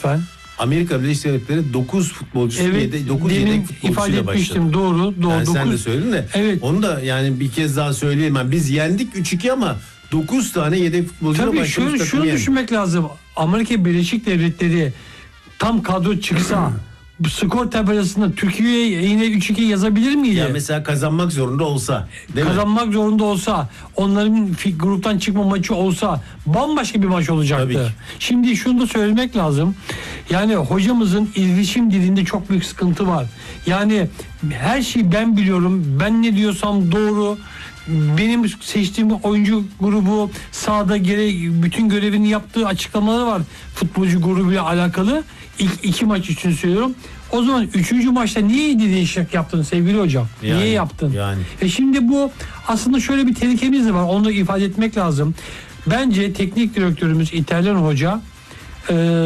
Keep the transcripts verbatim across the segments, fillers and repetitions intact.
lütfen. Amerika Birleşik Devletleri dokuz futbolcusu, evet, dokuz yedek futbolcuyla başladı. etmiştim, doğru. doğru Yani dokuz sen de söyledin de. Evet. Onu da yani bir kez daha söyleyeyim. Yani biz yendik üç iki ama dokuz tane yedek futbolcuyla Tabii başlamış şunu, takım şunu yani. düşünmek lazım. Amerika Birleşik Devletleri tam kadro çıksa bu skor tabelasında Türkiye'ye yine üç iki yazabilir miydi? Ya mesela kazanmak zorunda olsa, değil Kazanmak mi? zorunda olsa, onların gruptan çıkma maçı olsa bambaşka bir maç olacaktı. Tabii ki. Şimdi şunu da söylemek lazım. Yani hocamızın iletişim dilinde çok büyük sıkıntı var. Yani her şeyi ben biliyorum. Ben ne diyorsam doğru. Benim seçtiğim oyuncu grubu sahada gere bütün görevini yaptığı açıklamaları var futbolcu grubuyla alakalı. İlk iki maç için söylüyorum. O zaman üçüncü maçta niye değişiklik yaptın sevgili hocam? Yani, niye yaptın? Yani. E şimdi bu aslında şöyle bir tehlikemiz de var. Onu da ifade etmek lazım. Bence teknik direktörümüz İtalyan hoca e,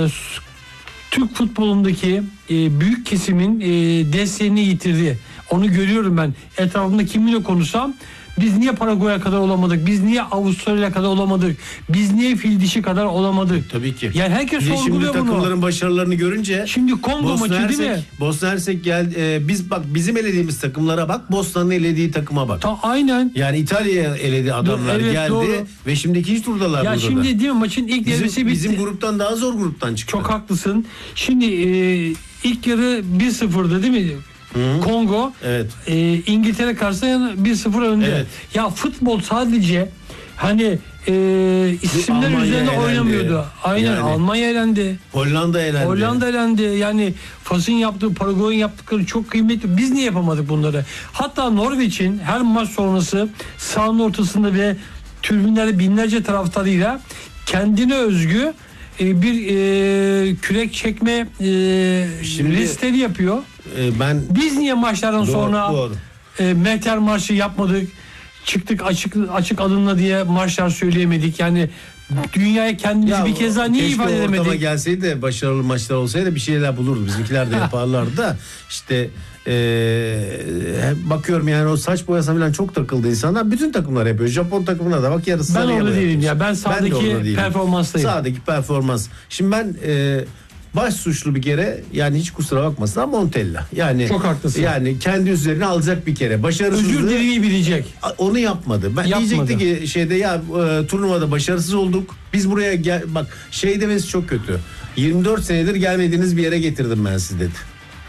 Türk futbolundaki e, büyük kesimin e, desteğini yitirdi. Onu görüyorum ben. Etrafımda kiminle konuşsam biz niye Paraguay'a kadar olamadık? Biz niye Avustralya'ya kadar olamadık? Biz niye fil dişi kadar olamadık? Tabii ki. Yani herkes Bir de sorguluyor şimdi bunu. takımların başarılarını görünce Şimdi Kongo Bosna maçı Hersek, değil mi? Bosna Hersek gel e, biz bak bizim elediğimiz takımlara bak, Bosna'nın elediği takıma bak. Ta, aynen. Yani İtalya'ya eledi adamlar Evet, geldi doğru. ve şimdi ikinci turdalar Ya burada şimdi da. değil mi maçın ilk devresi Bizim, bitti. bizim gruptan daha zor gruptan çıktı. Çok haklısın. Şimdi e, ilk yarı bir sıfırdı değil mi? Hı. Kongo Evet. e, İngiltere karşısında bir sıfır önde. Evet. Ya futbol sadece hani e, isimler Almanya üzerinde elendi. oynamıyordu. Aynen Yani. Almanya elendi. Hollanda elendi. Hollanda elendi. Yani Fas'ın yaptığı, Paraguay'ın yaptıkları çok kıymetli. Biz niye yapamadık bunları? Hatta Norveç'in her maç sonrası sahanın ortasında ve tribünlerde binlerce taraftarıyla kendine özgü e, bir e, kürek çekme e, Şimdi- listeli yapıyor. E, ben Biz niye maçlardan Doğru, sonra doğru. e, Mehter Marşı yapmadık? Çıktık açık açık adımla diye marşlar söyleyemedik. Yani dünyaya kendimizi Ya bir kez daha niye keşke ifade o ortama edemedik? gelseydi de başarılı maçlar olsaydı bir şeyler bulurdu. Bizimkiler de yaparlardı da işte ee, bakıyorum yani o saç boyasına falan çok takıldı insanlar. Bütün takımlar yapıyor. Japon takımına da bak yarısı Ben sarıya orada boyamış. değilim ya. Ben de sahadaki orada değilim. performanstayım. Sahadaki performans. Şimdi ben e, baş suçlu bir kere yani hiç kusura bakmasın ama Montella. Yani Çok haklısın. Yani kendi üzerine alacak bir kere. Başarısızlığı Özür dilemeyi bilecek. onu yapmadı. Ben Yapmadı. diyecekti ki şeyde ya e, turnuvada başarısız olduk. Biz buraya gel bak şey demesi çok kötü. yirmi dört senedir gelmediğiniz bir yere getirdim ben sizi dedi.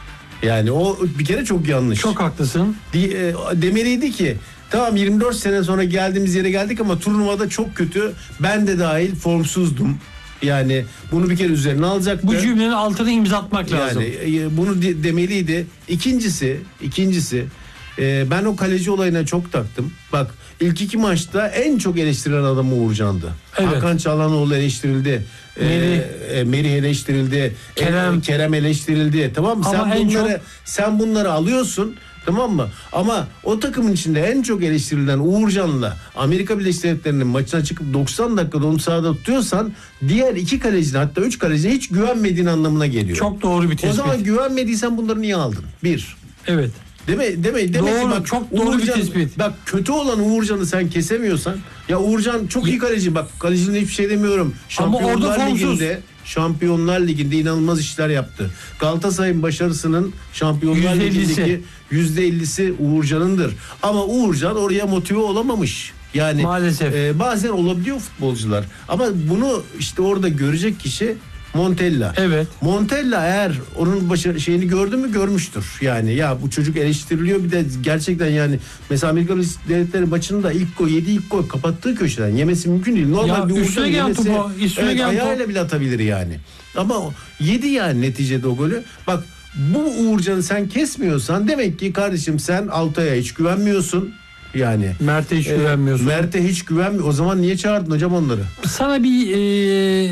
Yani o bir kere çok yanlış. Çok haklısın. Di- e, demeliydi ki tamam yirmi dört sene sonra geldiğimiz yere geldik ama turnuvada çok kötü. Ben de dahil formsuzdum. Yani bunu bir kere üzerine alacaktı. Bu cümlenin altına imza atmak lazım. Yani e, bunu de- demeliydi. İkincisi, ikincisi e, ben o kaleci olayına çok taktım. Bak ilk iki maçta en çok eleştirilen adam Uğurcan'dı. Evet. Hakan Çalhanoğlu eleştirildi. Merih. E, e, Merih eleştirildi. Kerem. E, Kerem eleştirildi. Tamam mı? Ama Sen en bunları çok- sen bunları alıyorsun. Tamam mı? Ama o takımın içinde en çok eleştirilen Uğurcan'la Amerika Birleşik Devletleri'nin maçına çıkıp doksan dakikada onu sahada tutuyorsan diğer iki kalecine hatta üç kalecine hiç güvenmediğin anlamına geliyor. Çok doğru bir O tespit. zaman güvenmediysen bunları niye aldın? Bir. Evet. Değil mi? Değil mi? Demek Doğru, ki bak, çok doğru bir tespit. Bak kötü olan Uğurcan'ı sen kesemiyorsan ya Uğurcan çok iyi kaleci bak kalecinin hiçbir şey demiyorum. Ama orada Şampiyonlar formsuz. Ligi'nde Şampiyonlar Ligi'nde inanılmaz işler yaptı. Galatasaray'ın başarısının Şampiyonlar yüzde ellisi. Ligi'ndeki yüzde ellisi Uğurcan'ındır. Ama Uğurcan oraya motive olamamış. Yani Maalesef. e, bazen olabiliyor futbolcular. Ama bunu işte orada görecek kişi Montella. Evet. Montella eğer onun başı şeyini gördü mü görmüştür. Yani ya bu çocuk eleştiriliyor bir de gerçekten yani mesela Amerika Birleşik Devletleri maçında ilk gol yedi ilk gol kapattığı köşeden yemesi mümkün değil. Normal Ya bir üstüne Uğurcan gelen yemesi topu, üstüne evet, gelen ayağıyla top. bile atabilir yani. Ama o- yedi yani neticede o golü. Bak bu Uğurcan'ı sen kesmiyorsan demek ki kardeşim sen Altay'a hiç güvenmiyorsun. Yani Mert'e hiç e, güvenmiyorsun. Mert'e hiç güvenmiyor. O zaman niye çağırdın hocam onları? Sana bir e,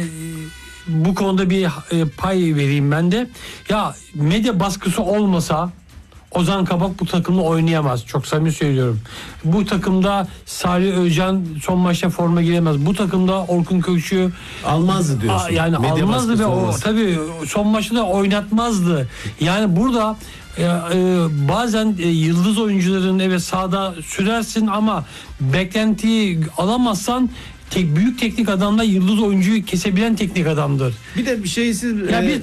bu konuda bir e, pay vereyim ben de. Ya medya baskısı olmasa Ozan Kabak bu takımda oynayamaz. Çok samimi söylüyorum. Bu takımda Salih Özcan son maçta forma giremez. Bu takımda Orkun Kökçü Almazdı diyorsun. Aa, yani Medya almazdı baskısı ve o olmasa. tabii son maçta da oynatmazdı. Yani burada e, e, bazen e, yıldız oyuncuların evet sahada sürersin ama beklentiyi alamazsan tek büyük teknik adamlar yıldız oyuncuyu kesebilen teknik adamdır. Bir de bir şeysiz Ya e, biz